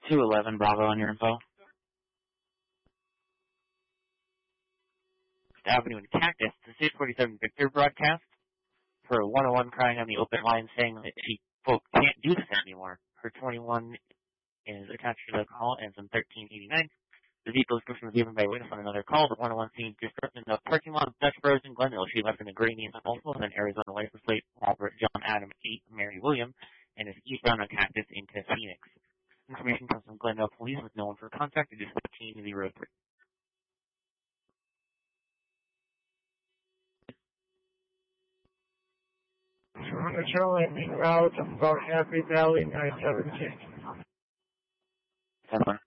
211 Bravo on your info. Avenue and Cactus, the 647 Victor broadcast for 101 crying on the open line saying that she, quote, can't do this anymore. Her 21 is attached to the call and some 1389. The vehicle description was given by a witness on another call. The 101 seems disrupting the parking lot of Dutch Bros in Glendale. She left in a gray Nissan Altima with an Arizona license plate, Robert John Adam 8 Mary William, and is eastbound on Cactus into Phoenix. Information comes from Glendale Police with no one for contact. It is 1503. From the trolling route about Happy Valley 917. 7.